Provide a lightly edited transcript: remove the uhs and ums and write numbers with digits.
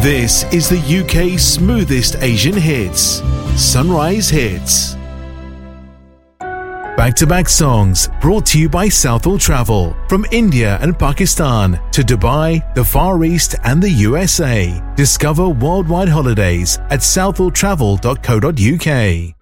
This is the UK's smoothest Asian hits, Sunrise Hits. Back-to-back songs brought to you by Southall Travel. From India and Pakistan to Dubai, the Far East and the USA. Discover worldwide holidays at southalltravel.co.uk.